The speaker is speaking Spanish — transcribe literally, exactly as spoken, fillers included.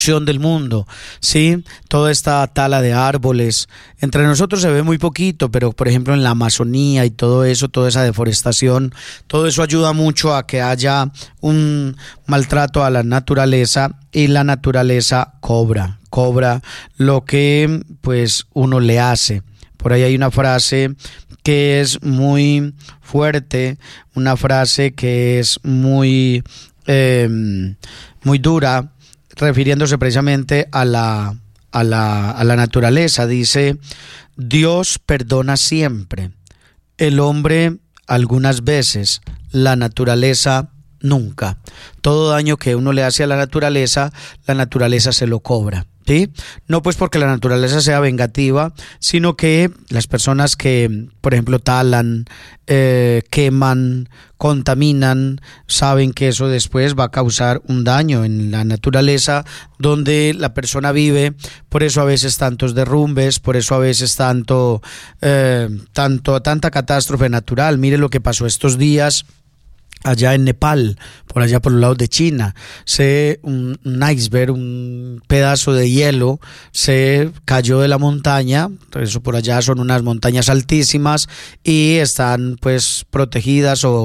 destrucción del mundo, ¿sí? Toda esta tala de árboles. Entre nosotros se ve muy poquito, pero por ejemplo en la Amazonía y todo eso, toda esa deforestación, todo eso ayuda mucho a que haya un maltrato a la naturaleza, y la naturaleza cobra, cobra lo que pues uno le hace. Por ahí hay una frase que es muy fuerte, una frase que es muy, eh, muy dura, refiriéndose precisamente a la, a la, a la naturaleza. Dice: Dios perdona siempre, el hombre algunas veces, la naturaleza nunca. Todo daño que uno le hace a la naturaleza, la naturaleza se lo cobra, ¿sí? No pues porque la naturaleza sea vengativa, sino que las personas que, por ejemplo, talan, eh, queman, contaminan, saben que eso después va a causar un daño en la naturaleza donde la persona vive. Por eso a veces tantos derrumbes, por eso a veces tanto, eh, tanto tanta catástrofe natural. Mire lo que pasó estos días allá en Nepal, por allá por los lados de China. Se, un, un iceberg, un pedazo de hielo se cayó de la montaña. Eso por allá son unas montañas altísimas y están pues protegidas o